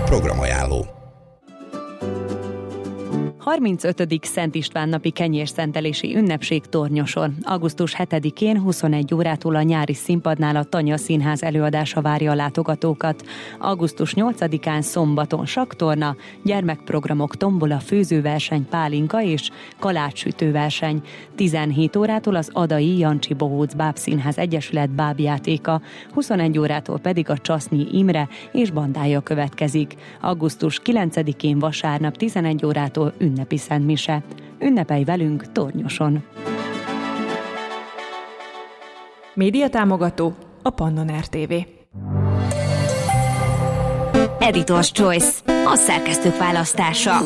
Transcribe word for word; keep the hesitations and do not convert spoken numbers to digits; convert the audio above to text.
Programajánló. harmincötödik Szent István napi kenyérszentelési ünnepség Tornyoson. augusztus hetedikén huszonegy órától a nyári színpadnál a Tanya Színház előadása várja a látogatókat. augusztus nyolcadikán szombaton saktorna, gyermekprogramok, tombola, főzőverseny, pálinka és kalácssütőverseny. tizenhét órától az Adai Jancsi Bohóc Bábszínház Egyesület bábjátéka, huszonegy órától pedig a Csasznyi Imre és bandája következik. augusztus kilencedikén vasárnap tizenegy órától ünnepi szentmise. Ünnepelj velünk Tornyoson! Médiatámogató a Pannon er té vé. Editor's Choice. A szerkesztők választása.